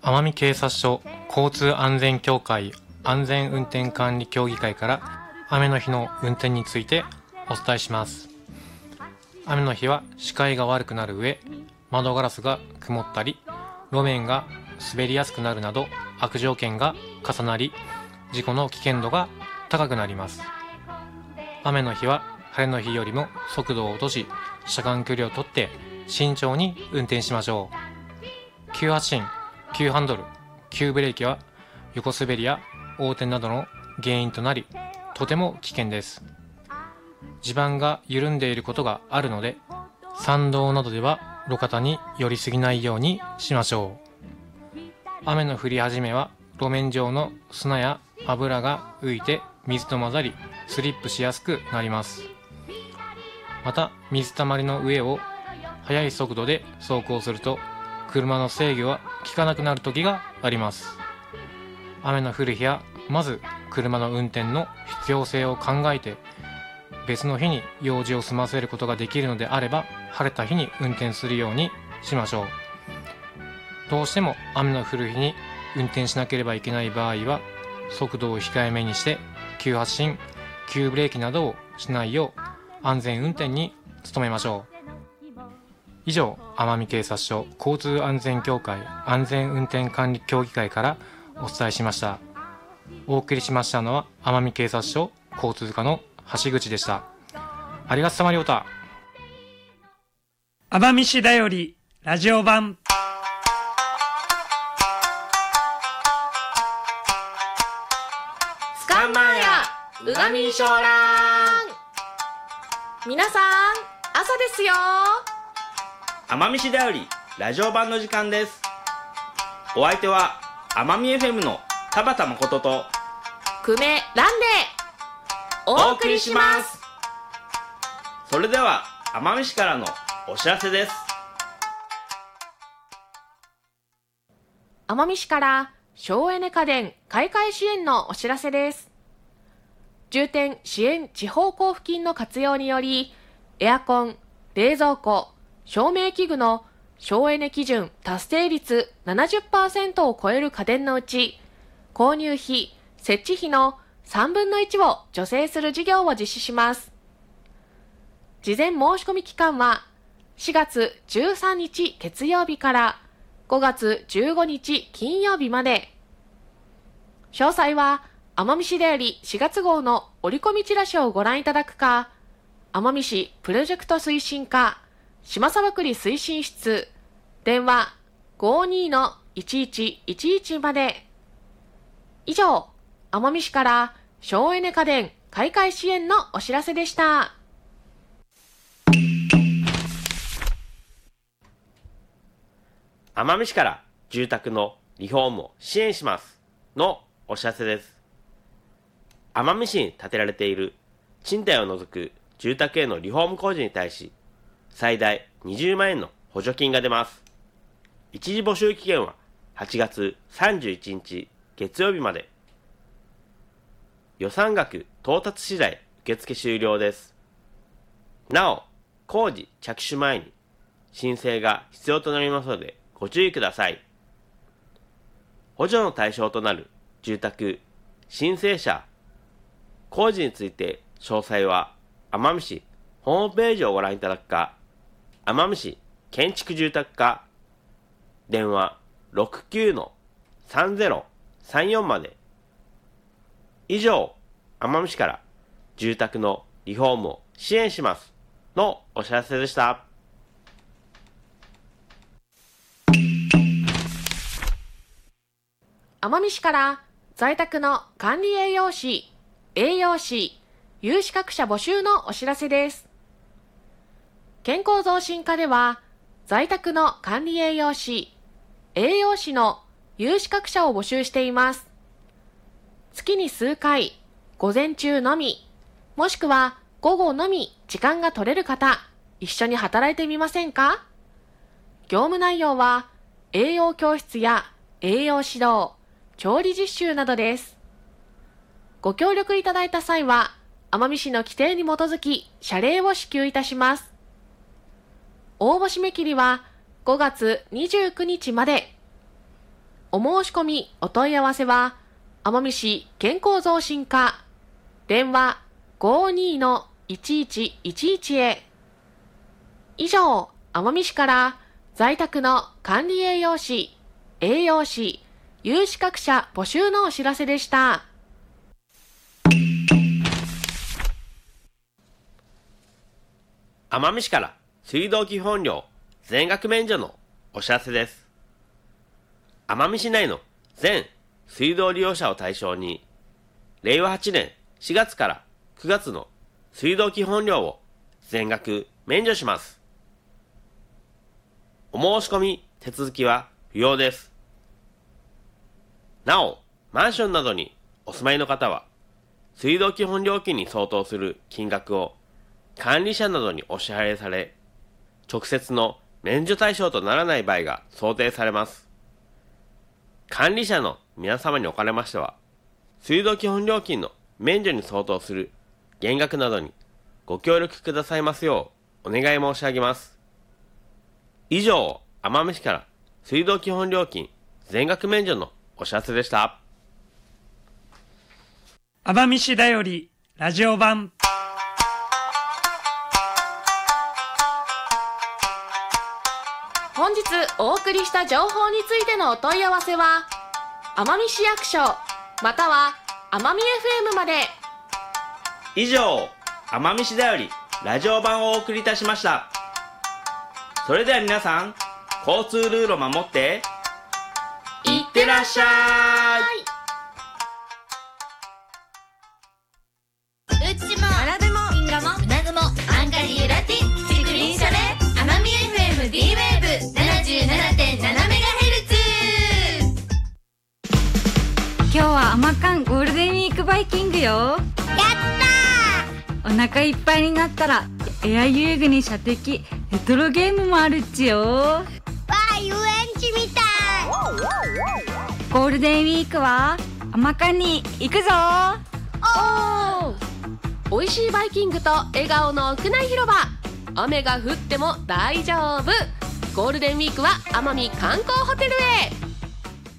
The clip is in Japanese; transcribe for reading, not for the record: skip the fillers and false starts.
奄美警察署交通安全協会安全運転管理協議会から雨の日の運転についてお伝えします。雨の日は視界が悪くなる上、窓ガラスが曇ったり路面が滑りやすくなるなど悪条件が重なり、事故の危険度が高くなります。雨の日は晴れの日よりも速度を落とし、車間距離をとって慎重に運転しましょう。急発進、急ハンドル、急ブレーキは横滑りや横転などの原因となり、とても危険です。地盤が緩んでいることがあるので、山道などでは路肩に寄りすぎないようにしましょう。雨の降り始めは路面上の砂や油が浮いて水と混ざりスリップしやすくなります。また水たまりの上を速い速度で走行すると車の制御が効かなくなる時があります。雨の降る日はまず車の運転の必要性を考えて、別の日に用事を済ませることができるのであれば晴れた日に運転するようにしましょう。どうしても雨の降る日に運転しなければいけない場合は速度を控えめにして急発進、急ブレーキなどをしないよう安全運転に努めましょう。以上、奄美警察署交通安全協会安全運転管理協議会からお伝えしました。お送りしましたのは奄美警察署交通課の橋口でした。ありがとさまりょうた。 奄美市だよりラジオ版。 スカンマンやうがみしょうらん。皆さん朝ですよ。 奄美市だよりラジオ版の時間です。お相手は奄美 FM の田畑誠と久米ランでお送りします。 それでは奄美市からのお知らせです。 奄美市から省エネ家電買い替え支援のお知らせです。重点支援地方交付金の活用により、エアコン、冷蔵庫、照明器具の省エネ基準達成率 70% を超える家電のうち、購入費、設置費の3分の1を助成する事業を実施します。事前申し込み期間は4月13日月曜日から5月15日金曜日まで。詳細は奄美市でより4月号の折り込みチラシをご覧いただくか、奄美市プロジェクト推進課島沢栗推進室電話 52-1111 まで。以上、奄美市から省エネ家電買い替え支援のお知らせでした。 奄美市から住宅のリフォームを支援しますのお知らせです。奄美市に建てられている賃貸を除く住宅へのリフォーム工事に対し最大20万円の補助金が出ます。一時募集期限は8月31日月曜日まで。予算額到達次第受付終了です。なお、工事着手前に申請が必要となりますのでご注意ください。補助の対象となる住宅、申請者、工事について詳細は奄美市ホームページをご覧いただくか、奄美市建築住宅課電話 69-3034 まで。以上、奄美市から住宅のリフォームを支援しますのお知らせでした。 奄美市から在宅の管理栄養士、有資格者募集のお知らせです。健康増進課では在宅の管理栄養士、の有資格者を募集しています。月に数回、午前中のみ、もしくは午後のみ時間が取れる方、一緒に働いてみませんか？業務内容は栄養教室や栄養指導、調理実習などです。ご協力いただいた際は、奄美市の規定に基づき謝礼を支給いたします。応募締め切りは5月29日まで。 お申し込みお問い合わせは奄美市健康増進課電話 52-1111 へ。以上、奄美市から在宅の管理栄養士、栄養士、有資格者募集のお知らせでした。 奄美市から水道基本料全額免除のお知らせです。奄美市内の全水道利用者を対象に、令和8年4月から9月の水道基本料を全額免除します。お申し込み手続きは不要です。なお、マンションなどにお住まいの方は、水道基本料金に相当する金額を管理者などにお支払いされ、直接の免除対象とならない場合が想定されます。管理者の皆様におかれましては、水道基本料金の免除に相当する減額などにご協力くださいますようお願い申し上げます。以上、奄美市から水道基本料金全額免除のお知らせでした。 奄美市だよりラジオ版。 本日お送りした情報についてのお問い合わせは奄美市役所または奄美 FM まで。 以上、奄美市だよりラジオ版をお送りいたしました。それでは皆さん、交通ルールを守っていってらっしゃい。 うちもあらでもみんなもうなぐもアンガリユラティチクリンシャレ奄美 FM D ウェーブ 77.7MHz。 今日はアマカンゴールデンウィークバイキングよ。 やったお腹いっぱいになったらエア遊具に射的レトロゲームもあるっちよ。 わあ、遊園地みたい。 ゴールデンウィークはアマカンに行くぞ。 おー、おいしいバイキングと笑顔の屋内広場。雨が降っても大丈夫。ゴールデンウィークは奄美観光ホテルへ。